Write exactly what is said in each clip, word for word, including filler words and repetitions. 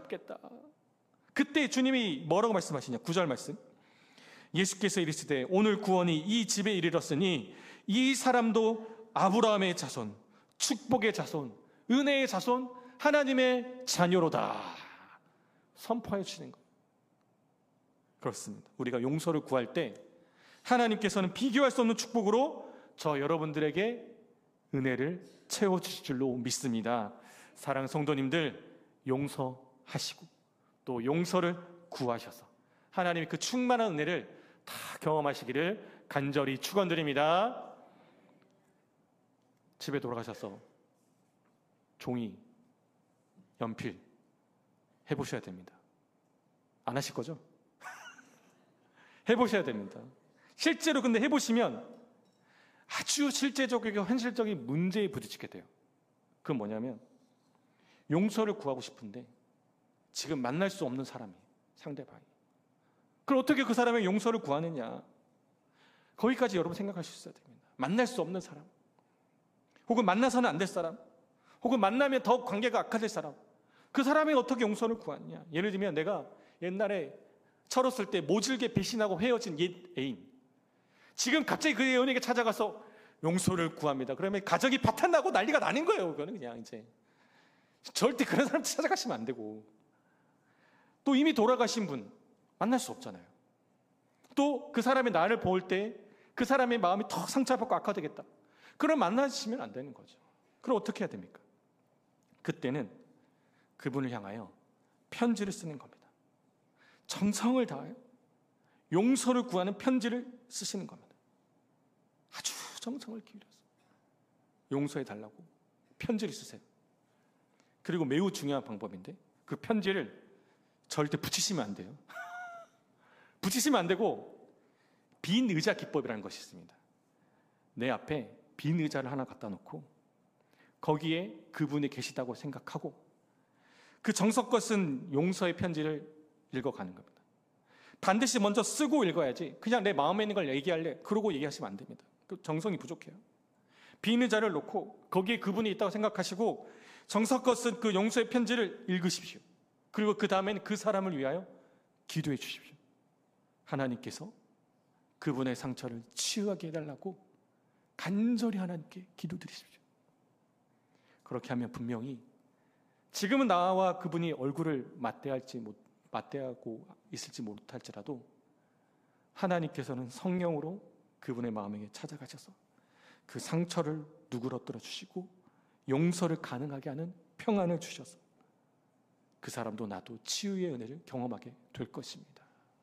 갚겠다. 그때 주님이 뭐라고 말씀하시냐? 구 절 말씀. 예수께서 이르시되 오늘 구원이 이 집에 이르렀으니 이 사람도 아브라함의 자손, 축복의 자손, 은혜의 자손, 하나님의 자녀로다. 선포해 주시는 것. 그렇습니다. 우리가 용서를 구할 때 하나님께서는 비교할 수 없는 축복으로 저 여러분들에게 은혜를 채워주실 줄로 믿습니다. 사랑하는 성도님들, 용서하시고 또 용서를 구하셔서 하나님이 그 충만한 은혜를 다 경험하시기를 간절히 축원드립니다. 집에 돌아가셔서 종이, 연필 해보셔야 됩니다. 안 하실 거죠? 해보셔야 됩니다. 실제로 근데 해보시면 아주 실제적이고 현실적인 문제에 부딪히게 돼요. 그건 뭐냐면 용서를 구하고 싶은데 지금 만날 수 없는 사람이에요. 상대방이. 그럼 어떻게 그 사람의 용서를 구하느냐? 거기까지 여러분 생각할 수 있어야 됩니다. 만날 수 없는 사람, 혹은 만나서는 안 될 사람, 혹은 만나면 더욱 관계가 악화될 사람, 그 사람이 어떻게 용서를 구하느냐? 예를 들면 내가 옛날에 철없을 때 모질게 배신하고 헤어진 옛 애인, 지금 갑자기 그 애인에게 찾아가서 용서를 구합니다. 그러면 가정이 파탄나고 난리가 나는 거예요. 그거는 그냥 이제 절대 그런 사람 찾아가시면 안 되고, 또 이미 돌아가신 분 만날 수 없잖아요. 또 그 사람이 나를 볼 때 그 사람의 마음이 더 상처받고 악화되겠다. 그럼 만나시면 안 되는 거죠. 그럼 어떻게 해야 됩니까? 그때는 그분을 향하여 편지를 쓰는 겁니다. 정성을 다하여 용서를 구하는 편지를 쓰시는 겁니다. 아주 정성을 기울여서 용서해 달라고 편지를 쓰세요. 그리고 매우 중요한 방법인데 그 편지를 절대 붙이시면 안 돼요. 붙이시면 안 되고 빈 의자 기법이라는 것이 있습니다. 내 앞에 빈 의자를 하나 갖다 놓고 거기에 그분이 계시다고 생각하고 그 정성껏 쓴 용서의 편지를 읽어가는 겁니다. 반드시 먼저 쓰고 읽어야지 그냥 내 마음에 있는 걸 얘기할래 그러고 얘기하시면 안 됩니다. 그 정성이 부족해요. 빈 의자를 놓고 거기에 그분이 있다고 생각하시고 정성껏 쓴 그 용서의 편지를 읽으십시오. 그리고 그 다음에는 그 사람을 위하여 기도해 주십시오. 하나님께서 그분의 상처를 치유하게 해달라고 간절히 하나님께 기도드리십시오. 그렇게 하면 분명히 지금은 나와 그분이 얼굴을 맞대할지 못, 맞대하고 있을지 못할지라도 하나님께서는 성령으로 그분의 마음에 찾아가셔서 그 상처를 누그러뜨려 주시고 용서를 가능하게 하는 평안을 주셔서 그 사람도 나도 치유의 은혜를 경험하게 될 것입니다.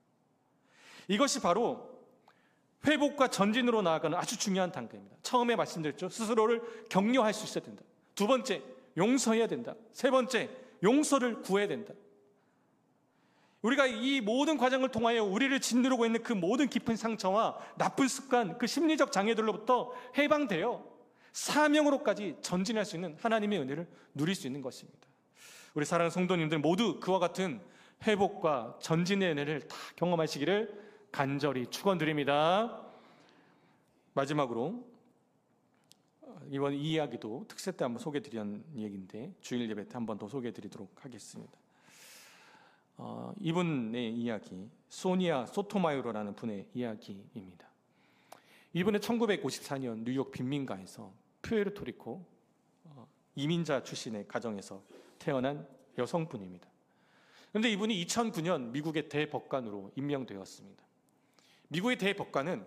이것이 바로 회복과 전진으로 나아가는 아주 중요한 단계입니다. 처음에 말씀드렸죠. 스스로를 격려할 수 있어야 된다. 두 번째, 용서해야 된다. 세 번째, 용서를 구해야 된다. 우리가 이 모든 과정을 통하여 우리를 짓누르고 있는 그 모든 깊은 상처와 나쁜 습관, 그 심리적 장애들로부터 해방되어 사명으로까지 전진할 수 있는 하나님의 은혜를 누릴 수 있는 것입니다. 우리 사랑하는 성도님들 모두 그와 같은 회복과 전진의 은혜를 다 경험하시기를 간절히 축원드립니다. 마지막으로 이번 이 이야기도 특세 때 한번 소개해드린 얘기인데 주일 예배 때 한 번 더 소개해드리도록 하겠습니다. 어, 이분의 이야기, 소니아 소토마요로라는 분의 이야기입니다. 이분은 천구백오십사 년 뉴욕 빈민가에서 푸에르토리코 어, 이민자 출신의 가정에서 태어난 여성분입니다. 그런데 이분이 이천구 년 미국의 대법관으로 임명되었습니다. 미국의 대법관은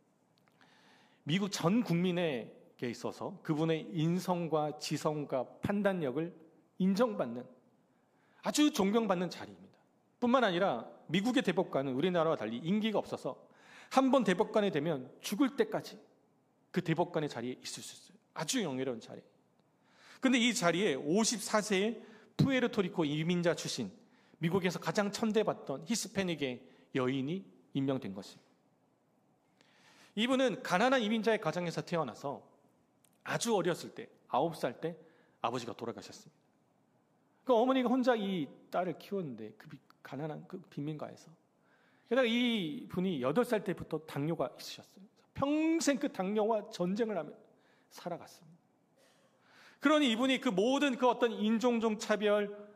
미국 전 국민에게 있어서 그분의 인성과 지성과 판단력을 인정받는 아주 존경받는 자리입니다. 뿐만 아니라 미국의 대법관은 우리나라와 달리 임기가 없어서 한 번 대법관이 되면 죽을 때까지 그 대법관의 자리에 있을 수 있어요. 아주 영예로운 자리. 그런데 이 자리에 오십사 세의 푸에르토리코 이민자 출신 미국에서 가장 천대받던 히스패닉의 여인이 임명된 것입니다. 이분은 가난한 이민자의 가정에서 태어나서 아주 어렸을 때, 아홉 살 때 아버지가 돌아가셨습니다. 그 어머니가 혼자 이 딸을 키웠는데 그 가난한 그 빈민가에서 게다가 이 분이 여덟 살 때부터 당뇨가 있으셨어요. 평생 그 당뇨와 전쟁을 하며 살아갔습니다. 그러니 이분이 그 모든 그 어떤 인종적 차별,